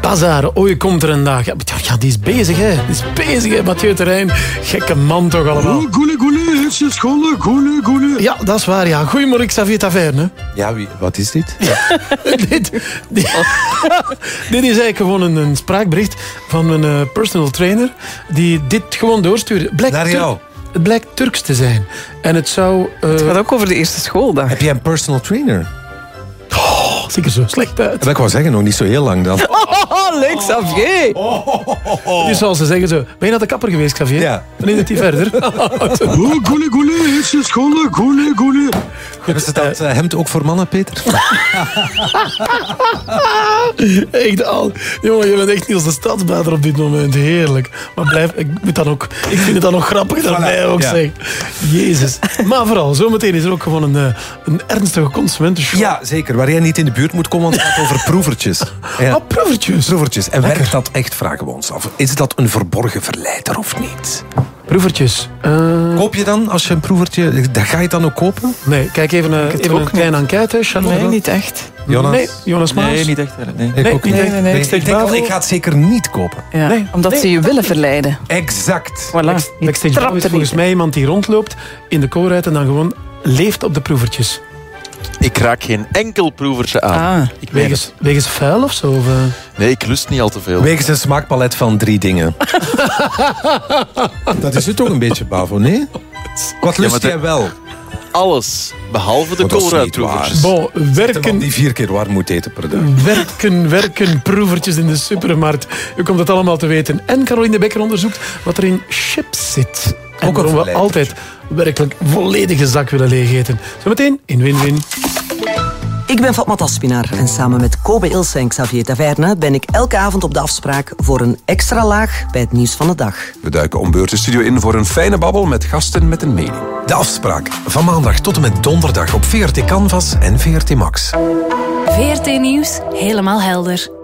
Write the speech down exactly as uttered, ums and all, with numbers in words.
Bazar, ooit komt er een dag. Ja, ja, die is bezig, hè. Die is bezig, hè, Mathieu Terrein. Gekke man toch allemaal. Goeie, goeie, heeft ze scholen, goeie, goeie. Ja, dat is waar, ja. Goedemorgen, Xavier Taverne. Ja, wie, wat is dit? Ja. dit, dit, dit is eigenlijk gewoon een, een spraakbericht van een uh, personal trainer die dit gewoon doorstuurde. Blijkt Naar jou? Tur- het blijkt Turks te zijn. En het zou... Uh... Het gaat ook over de eerste schooldag. Heb jij een personal trainer? Oh, ziet er zo slecht uit. Dat wil ik wel zeggen, nog niet zo heel lang dan. Oh, leuk, Xavier. Oh, oh, oh, oh. Dus zoals ze zeggen zo... Ben je naar de kapper geweest, Xavier? Ja. Dan is het niet verder. Goeie, goeie, heeft ze scholen, goeie, goeie. Hebben ze dat uh, hemd ook voor mannen, Peter? Echt al. Jongen, je bent echt niet als de stadsbader op dit moment. Heerlijk. Maar blijf, ik, moet dan ook, ik vind het dan nog grappig daarbij ook, ja. zeg. Jezus. Maar vooral, zometeen is er ook gewoon een, een ernstige consumentenshow. Ja, zeker. Waar jij niet in de buurt moet komen, want het gaat over proevertjes. Ja. Oh, proevertjes. Proevertjes. En Lekker. werkt dat echt, vragen we ons af. Is dat een verborgen verleider of niet? Proevertjes. Uh, Koop je dan, als je een proevertje... Dat ga je dan ook kopen? nee, kijk even, uh, even een kleine enquête, hè, Charlotte. Nee, niet echt. Jonas? Nee, Jonas Maas. Nee, niet echt. Nee. Ik Nee, ook niet niet. echt. Nee, nee, nee. Ik, denk al, ik ga het zeker niet kopen. Ja, Nee, omdat nee. ze je willen verleiden. Exact. Voilà. Je Backstage trapt Bravo is er volgens niet. mij iemand die rondloopt in de koolruit en dan gewoon leeft op de proevertjes. Ik raak geen enkel proevertje aan. Ah. Ik meen het. Wegens, wegens vuil of zo? Of, uh... Nee, ik lust niet al te veel. Wegens een smaakpalet van drie dingen. Dat is het toch een beetje, Bavo, nee? Wat Ja, lust maar de- jij wel? Alles, behalve de Maar dat is niet koolruitproevertjes. Bon, Terwijl werken... die vier keer warm moet eten per dag. Werken, werken, proevertjes in de supermarkt. U komt het allemaal te weten. En Caroline de Bekker onderzoekt wat er in chips zit. En Ook een waarom we verleider. altijd werkelijk volledige zak willen leegeten. Zometeen in Win-Win. Ik ben Fatma Taspinar en samen met Kobe Ilse en Xavier Taverne ben ik elke avond op de afspraak voor een extra laag bij het nieuws van de dag. We duiken om beurt de studio in voor een fijne babbel met gasten met een mening. De afspraak van maandag tot en met donderdag op V R T Canvas en V R T Max. V R T Nieuws, helemaal helder.